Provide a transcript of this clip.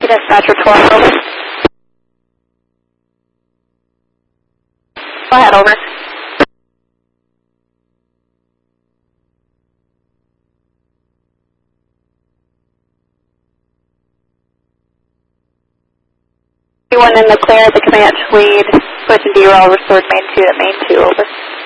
Dispatcher 12, over. Go ahead, over. Everyone in the clear, the Comanche lead, switch and derail, restored main 2 at main 2, over.